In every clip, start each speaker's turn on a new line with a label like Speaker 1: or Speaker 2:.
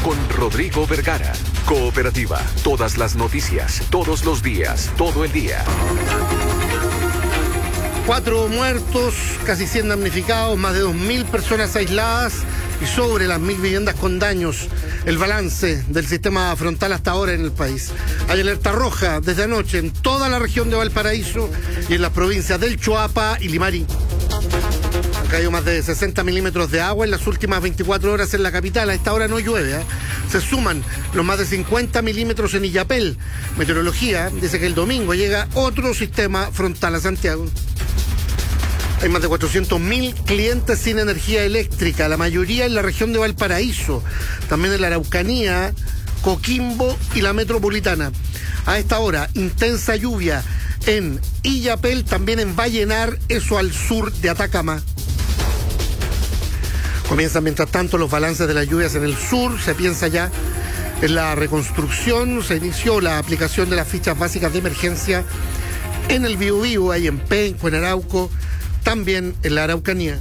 Speaker 1: con Rodrigo Vergara. Cooperativa, todas las noticias, todos los días, todo el día.
Speaker 2: 4 muertos, casi 100 damnificados, más de 2.000 personas aisladas y sobre las 1.000 viviendas con daños. El balance del sistema frontal hasta ahora en el país. Hay alerta roja desde anoche en toda la región de Valparaíso y en las provincias del Choapa y Limarí. Ha caído más de 60 milímetros de agua en las últimas 24 horas en la capital. A esta hora no llueve, Se suman los más de 50 milímetros en Illapel. Meteorología dice que el domingo llega otro sistema frontal a Santiago. Hay más de 400.000 clientes sin energía eléctrica, la mayoría en la región de Valparaíso, también en la Araucanía, Coquimbo y la metropolitana. A esta hora, intensa lluvia en Illapel, también en Vallenar, eso al sur de Atacama. Comienzan mientras tanto los balances de las lluvias en el sur, se piensa ya en la reconstrucción, se inició la aplicación de las fichas básicas de emergencia en el Biobío, ahí en Penco, en Arauco, también en la Araucanía.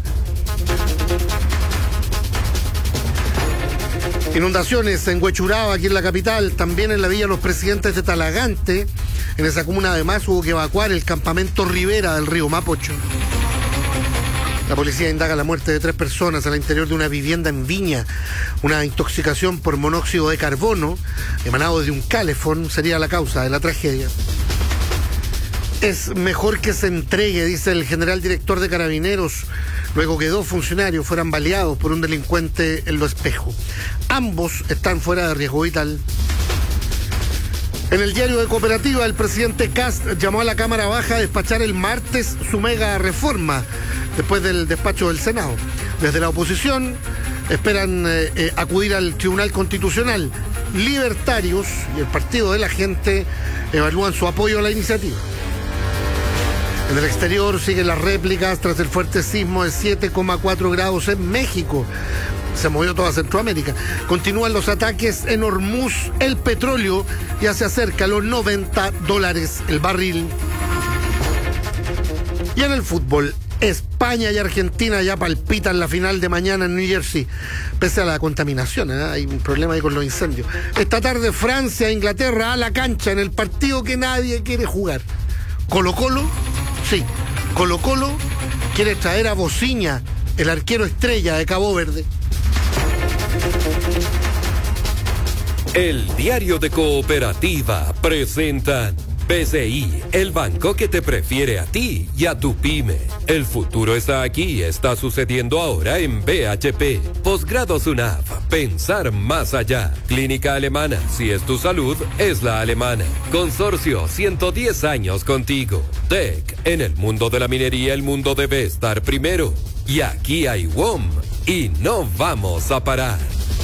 Speaker 2: Inundaciones en Huechuraba, aquí en la capital, también en la Villa Los Presidentes de Talagante. En esa comuna además hubo que evacuar el campamento Rivera del río Mapocho. La policía indaga la muerte de 3 personas al interior de una vivienda en Viña. Una intoxicación por monóxido de carbono emanado de un calefón sería la causa de la tragedia. Es mejor que se entregue, dice el general director de Carabineros, luego que 2 funcionarios fueran baleados por un delincuente en Lo Espejo. Ambos están fuera de riesgo vital. En el diario de Cooperativa, el presidente Kast llamó a la Cámara Baja a despachar el martes su mega reforma, después del despacho del Senado. Desde la oposición esperan acudir al Tribunal Constitucional. Libertarios y el Partido de la Gente evalúan su apoyo a la iniciativa. En el exterior siguen las réplicas tras el fuerte sismo de 7,4 grados en México. Se movió toda Centroamérica. Continúan los ataques en Hormuz. El petróleo ya se acerca a los $90 el barril. Y en el fútbol, España y Argentina ya palpitan la final de mañana en New Jersey, pese a la contaminación, hay un problema ahí con los incendios. Esta tarde Francia e Inglaterra a la cancha en el partido que nadie quiere jugar. Colo-Colo, sí, Colo-Colo quiere traer a Bociña, el arquero estrella de Cabo Verde.
Speaker 3: El diario de Cooperativa presenta BCI, el banco que te prefiere a ti y a tu pyme. El futuro está aquí, está sucediendo ahora en BHP. Posgrado SUNAF, pensar más allá. Clínica Alemana, si es tu salud, es la alemana. Consorcio, 110 años contigo. TEC, en el mundo de la minería el mundo debe estar primero. Y aquí hay WOM, y no vamos a parar.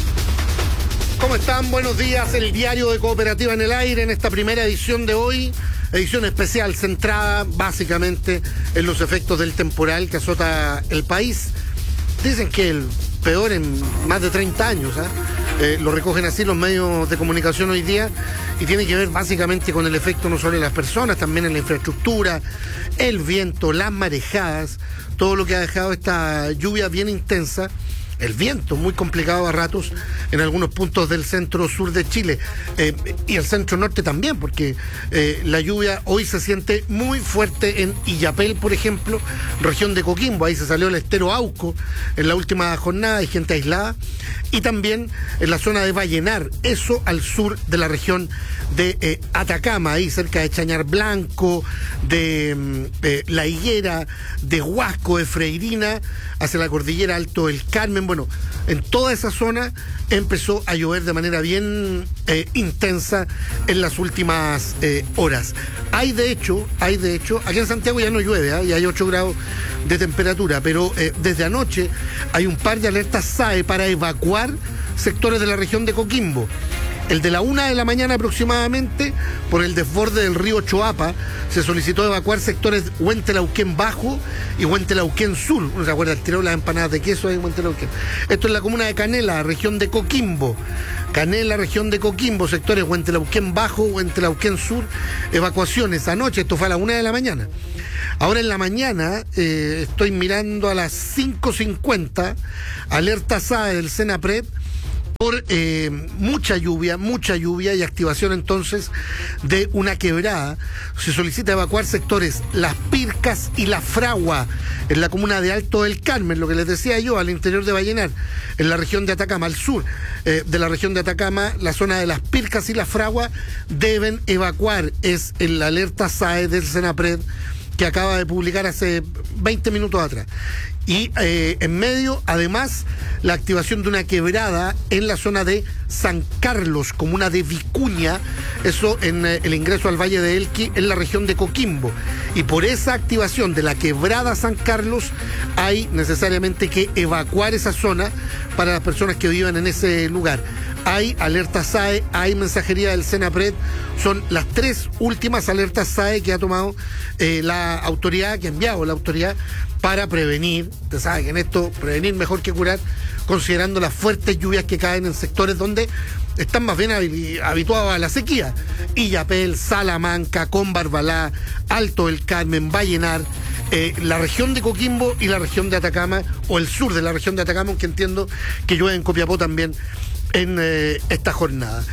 Speaker 2: ¿Cómo están? Buenos días. El diario de Cooperativa en el aire en esta primera edición de hoy. Edición especial centrada básicamente en los efectos del temporal que azota el país. Dicen que el peor en más de 30 años. Lo recogen así los medios de comunicación hoy día y tiene que ver básicamente con el efecto no solo en las personas, también en la infraestructura, el viento, las marejadas, todo lo que ha dejado esta lluvia bien intensa. El viento muy complicado a ratos en algunos puntos del centro-sur de Chile y el centro-norte también, porque la lluvia hoy se siente muy fuerte en Illapel, por ejemplo, región de Coquimbo, ahí se salió el estero Auco en la última jornada, hay gente aislada, y también en la zona de Vallenar, eso al sur de la región de Atacama, ahí cerca de Chañar Blanco, de La Higuera, de Huasco, de Freirina, hacia la cordillera Alto del Carmen. Bueno, en toda esa zona empezó a llover de manera bien intensa en las últimas horas. Hay de hecho, aquí en Santiago ya no llueve, y hay 8 grados de temperatura, pero desde anoche hay un par de alertas SAE para evacuar sectores de la región de Coquimbo. El de la 1 de la mañana aproximadamente, por el desborde del río Choapa, se solicitó evacuar sectores Huentelauquén Bajo y Huentelauquén Sur. Uno se acuerda, tiró las empanadas de queso ahí en Huentelauquén. Esto es la comuna de Canela, región de Coquimbo. Canela, región de Coquimbo, sectores Huentelauquén Bajo, Huentelauquén Sur, evacuaciones anoche, esto fue a la 1 de la mañana. Ahora en la mañana, estoy mirando a las 5:50, alerta SAE del Senapred por mucha lluvia y activación entonces de una quebrada. Se solicita evacuar sectores Las Pircas y La Fragua en la comuna de Alto del Carmen, lo que les decía yo, al interior de Vallenar, en la región de Atacama, al sur de la región de Atacama, la zona de Las Pircas y La Fragua deben evacuar. Es en la alerta SAE del Senapred que acaba de publicar hace 20 minutos atrás. Y en medio, además, la activación de una quebrada en la zona de San Carlos, comuna de Vicuña, eso en el ingreso al Valle de Elqui, en la región de Coquimbo. Y por esa activación de la quebrada San Carlos, hay necesariamente que evacuar esa zona para las personas que vivan en ese lugar. Hay alerta SAE, hay mensajería del Senapred, son las 3 últimas alertas SAE que ha tomado la autoridad, que ha enviado la autoridad para prevenir. Usted sabe que en esto prevenir mejor que curar, considerando las fuertes lluvias que caen en sectores donde están más bien habituados a la sequía. Illapel, Salamanca, Combarbalá, Alto del Carmen, Vallenar, la región de Coquimbo y la región de Atacama, o el sur de la región de Atacama, aunque entiendo que llueve en Copiapó también en esta jornada.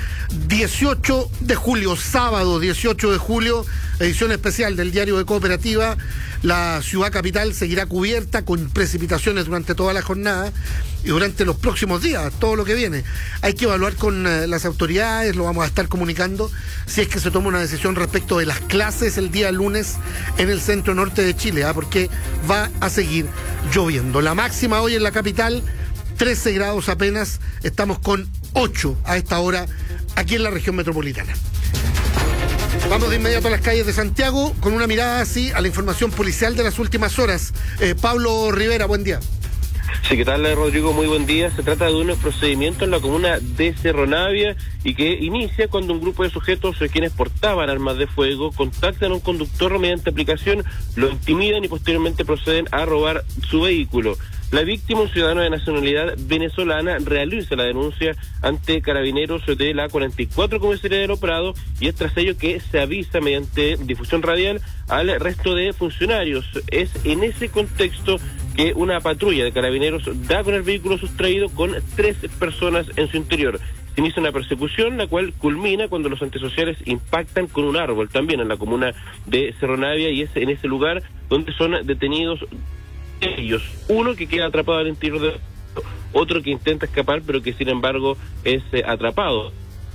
Speaker 2: 18 de julio, sábado 18 de julio, edición especial del Diario de Cooperativa. La ciudad capital seguirá cubierta con precipitaciones durante toda la jornada y durante los próximos días, todo lo que viene. Hay que evaluar con las autoridades, lo vamos a estar comunicando, si es que se toma una decisión respecto de las clases el día lunes en el centro norte de Chile, porque va a seguir lloviendo. La máxima hoy en la capital, 13 grados apenas, estamos con 8 a esta hora aquí en la región metropolitana. Vamos de inmediato a las calles de Santiago con una mirada así a la información policial de las últimas horas. Pablo Rivera, buen día.
Speaker 4: Sí, ¿qué tal, Rodrigo? Muy buen día. Se trata de un procedimiento en la comuna de Cerro Navia y que inicia cuando un grupo de sujetos quienes portaban armas de fuego contactan a un conductor mediante aplicación, lo intimidan y posteriormente proceden a robar su vehículo. La víctima, un ciudadano de nacionalidad venezolana, realiza la denuncia ante carabineros de la 44 Comisaría del Prado y es tras ello que se avisa mediante difusión radial al resto de funcionarios. Es en ese contexto que una patrulla de carabineros da con el vehículo sustraído con 3 personas en su interior. Se inicia una persecución, la cual culmina cuando los antisociales impactan con un árbol, también en la comuna de Cerro Navia, y es en ese lugar donde son detenidos ellos. Uno que queda atrapado al interior de otro que intenta escapar, pero que sin embargo es atrapado.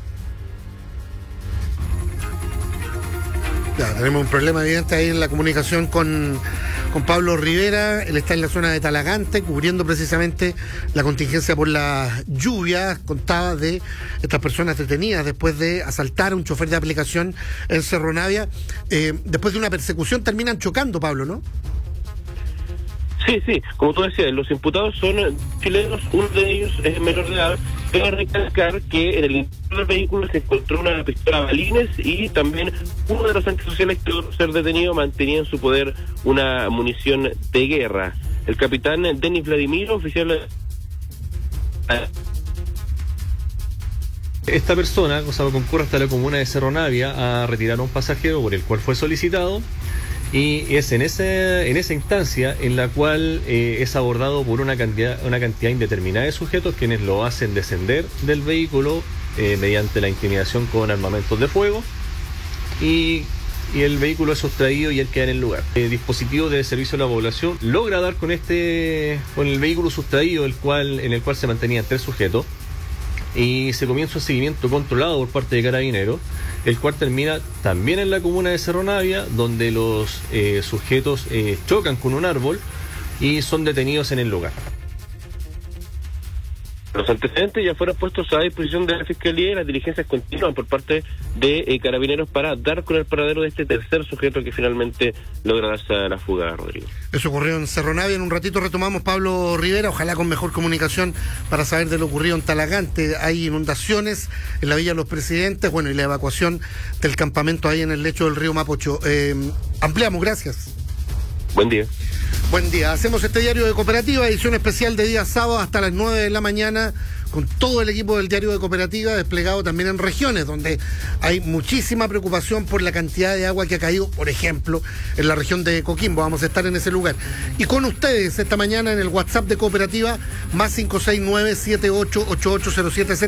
Speaker 2: Ya, tenemos un problema evidente ahí en la comunicación con Pablo Rivera. Él está en la zona de Talagante, cubriendo precisamente la contingencia por las lluvias. Contaba de estas personas detenidas después de asaltar a un chofer de aplicación en Cerro Navia. Después de una persecución terminan chocando, Pablo, ¿no?
Speaker 4: Sí, como tú decías, los imputados son chilenos, uno de ellos es menor de edad. Debo recalcar que en el interior del vehículo se encontró una pistola balines y también uno de los antisociales que al ser detenido mantenía en su poder una munición de guerra. El capitán Denis Vladimiro, oficial de...
Speaker 5: Esta persona, concurre hasta la comuna de Cerro Navia a retirar a un pasajero por el cual fue solicitado. Y es en esa instancia en la cual es abordado por una cantidad indeterminada de sujetos quienes lo hacen descender del vehículo mediante la intimidación con armamentos de fuego y el vehículo es sustraído y él queda en el lugar. El dispositivo de servicio a la población logra dar con el vehículo sustraído en el cual se mantenían 3 sujetos y se comienza un seguimiento controlado por parte de carabineros, el cual termina también en la comuna de Cerro Navia, donde los sujetos chocan con un árbol y son detenidos en el lugar.
Speaker 4: Los antecedentes ya fueron puestos a disposición de la Fiscalía y las diligencias continúan por parte de Carabineros para dar con el paradero de este tercer sujeto que finalmente logra darse a la fuga, Rodrigo.
Speaker 2: Eso ocurrió en Cerro Navia. En un ratito retomamos, Pablo Rivera, ojalá con mejor comunicación para saber de lo ocurrido en Talagante. Hay inundaciones en la Villa de los Presidentes, y la evacuación del campamento ahí en el lecho del río Mapocho. Ampliamos, gracias.
Speaker 4: Buen día.
Speaker 2: Buen día. Hacemos este Diario de Cooperativa, edición especial de día sábado hasta las 9 de la mañana, con todo el equipo del Diario de Cooperativa desplegado también en regiones donde hay muchísima preocupación por la cantidad de agua que ha caído, por ejemplo, en la región de Coquimbo. Vamos a estar en ese lugar. Y con ustedes esta mañana en el WhatsApp de Cooperativa, +569-78880770.